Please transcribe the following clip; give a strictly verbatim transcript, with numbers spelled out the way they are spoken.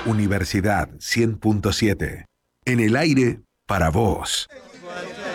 Universidad cien punto siete. En el aire para vos.